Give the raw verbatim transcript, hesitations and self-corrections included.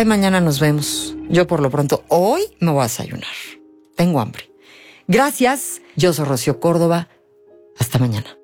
Ay, mañana nos vemos. Yo por lo pronto hoy me voy a desayunar. Tengo hambre. Gracias. Yo soy Rocío Córdoba. Hasta mañana.